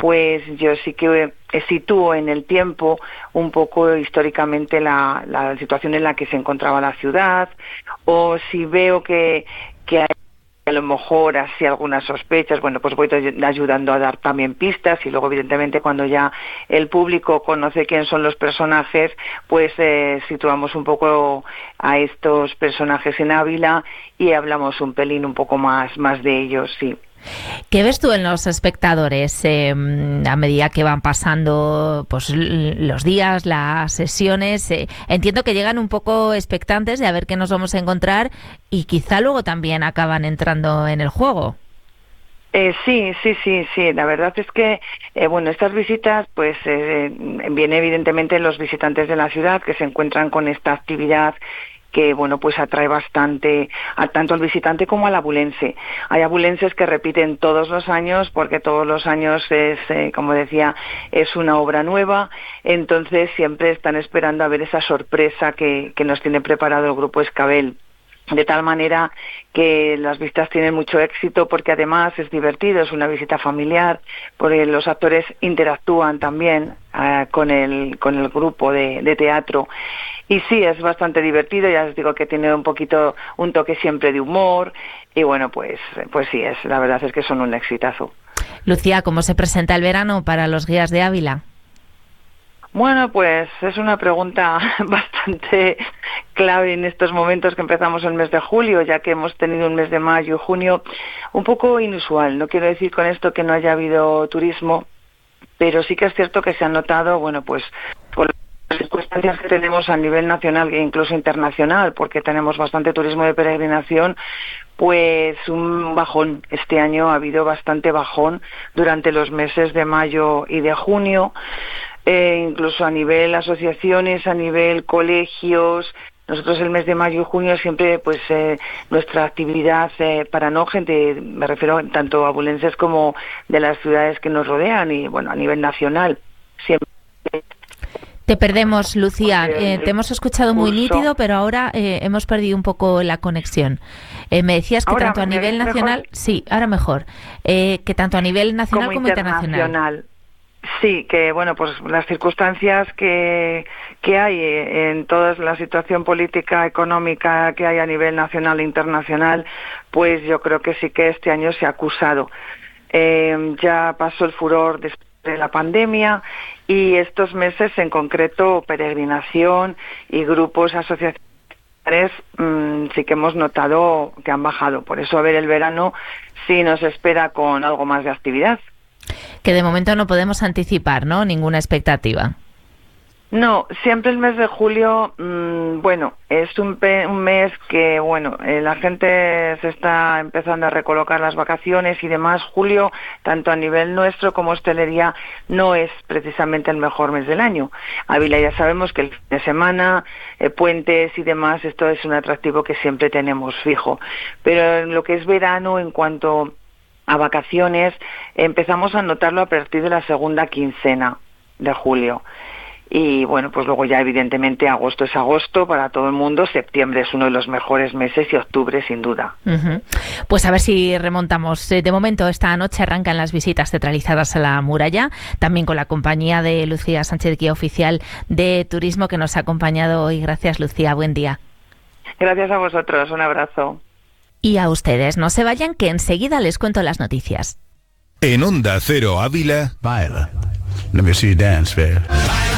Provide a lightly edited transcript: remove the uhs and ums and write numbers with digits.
pues yo sí que sitúo en el tiempo un poco históricamente la situación en la que se encontraba la ciudad, o si veo que hay a lo mejor así algunas sospechas, bueno, pues voy ayudando a dar también pistas, y luego evidentemente cuando ya el público conoce quién son los personajes, pues situamos un poco a estos personajes en Ávila y hablamos un pelín un poco más de ellos, sí. ¿Qué ves tú en los espectadores a medida que van pasando pues los días, las sesiones? Entiendo que llegan un poco expectantes de a ver qué nos vamos a encontrar y quizá luego también acaban entrando en el juego. Sí. La verdad es que, estas visitas, pues viene evidentemente los visitantes de la ciudad que se encuentran con esta actividad que, pues atrae bastante tanto al visitante como al abulense. Hay abulenses que repiten todos los años, porque todos los años es, como decía, es una obra nueva, entonces siempre están esperando a ver esa sorpresa que nos tiene preparado el Grupo Escabel. De tal manera que las visitas tienen mucho éxito, porque además es divertido, es una visita familiar, porque los actores interactúan también con el grupo de teatro. Y sí, es bastante divertido, ya os digo que tiene un toque siempre de humor, y pues sí, la verdad es que son un exitazo. Lucía, ¿cómo se presenta el verano para los guías de Ávila? Bueno, pues es una pregunta bastante clave en estos momentos que empezamos el mes de julio, ya que hemos tenido un mes de mayo y junio un poco inusual. No quiero decir con esto que no haya habido turismo, pero sí que es cierto que se han notado, pues por las circunstancias que tenemos a nivel nacional e incluso internacional, porque tenemos bastante turismo de peregrinación, pues un bajón. Este año ha habido bastante bajón durante los meses de mayo y de junio. Incluso a nivel asociaciones, a nivel colegios. Nosotros el mes de mayo y junio siempre, nuestra actividad para gente, me refiero tanto a abulenses como de las ciudades que nos rodean, y a nivel nacional, siempre. Te perdemos, Lucía. Te hemos escuchado muy nítido, pero ahora hemos perdido un poco la conexión. Me decías que tanto a nivel nacional, mejor. Sí, ahora mejor, que tanto a nivel nacional como internacional. Sí, que pues las circunstancias que hay en toda la situación política, económica que hay a nivel nacional e internacional, pues yo creo que sí que este año se ha acusado. Ya pasó el furor de la pandemia, y estos meses en concreto peregrinación y grupos, asociaciones, sí que hemos notado que han bajado. Por eso a ver el verano sí nos espera con algo más de actividad. Que de momento no podemos anticipar, ¿no? Ninguna expectativa. No, siempre el mes de julio, es un mes que, la gente se está empezando a recolocar las vacaciones y demás. Julio, tanto a nivel nuestro como hostelería, no es precisamente el mejor mes del año. Ávila ya sabemos que el fin de semana, puentes y demás, esto es un atractivo que siempre tenemos fijo. Pero en lo que es verano, en cuanto a vacaciones, empezamos a notarlo a partir de la segunda quincena de julio. Y pues luego ya evidentemente agosto es agosto para todo el mundo, septiembre es uno de los mejores meses y octubre sin duda. Uh-huh. Pues a ver si remontamos. De momento esta noche arrancan las visitas teatralizadas a la muralla, también con la compañía de Lucía Sánchez, guía oficial de turismo, que nos ha acompañado hoy. Gracias, Lucía, buen día. Gracias a vosotros, un abrazo. Y a ustedes, no se vayan, que enseguida les cuento las noticias. En Onda Cero Ávila, Baila. Let me see you dance, baby.